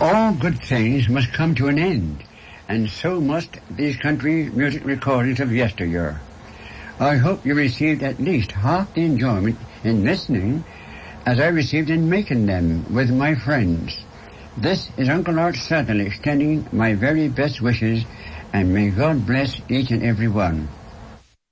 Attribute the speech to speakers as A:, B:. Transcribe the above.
A: All good things must come to an end, and so must these country music recordings of yesteryear. I hope you received at least half the enjoyment in listening as I received in making them with my friends. This is Uncle Art Sutherland extending my very best wishes, and may God bless each and every one.